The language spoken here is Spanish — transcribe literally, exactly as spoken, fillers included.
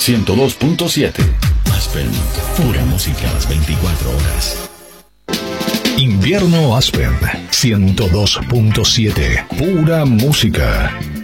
ciento dos punto siete. Aspen, pura música las veinticuatro horas. Invierno Aspen ciento dos punto siete. Pura música.